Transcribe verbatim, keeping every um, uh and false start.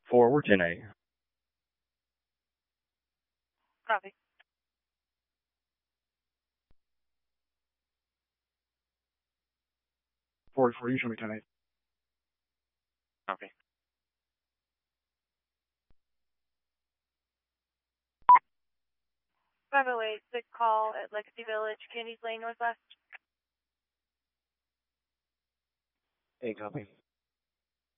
Forward ten A. Copy. Forward for you, show me ten eight. Copy. five oh eight, sick call at Legacy Village, Candies Lane, Northwest. Hey, copy.